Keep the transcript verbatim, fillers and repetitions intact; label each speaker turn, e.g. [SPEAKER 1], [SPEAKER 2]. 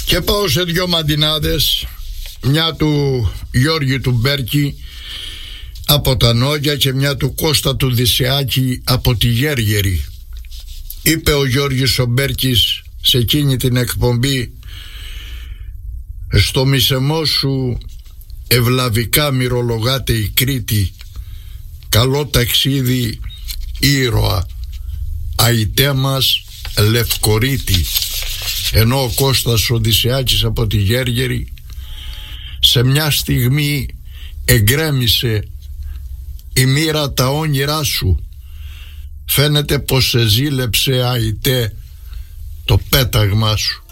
[SPEAKER 1] Και πάω σε δυο μαντινάδες, μια του Γιώργη του Μπέρκη από τα Νόγια και μια του Κώστα του Δυσεάκη από τη Γέργερη. Είπε ο Γιώργης ο Μπέρκης σε εκείνη την εκπομπή: στο μισεμό σου ευλαβικά μυρολογάται η Κρήτη, καλό ταξίδι ήρωα, αϊτέ μας Λευκορίτη. Ενώ ο Κώστας ο Δυσεάκης από τη Γέργερη σε μια στιγμή εγκρέμισε η μοίρα τα όνειρά σου, φαίνεται πως σε ζήλεψε αϊτέ το πέταγμα σου.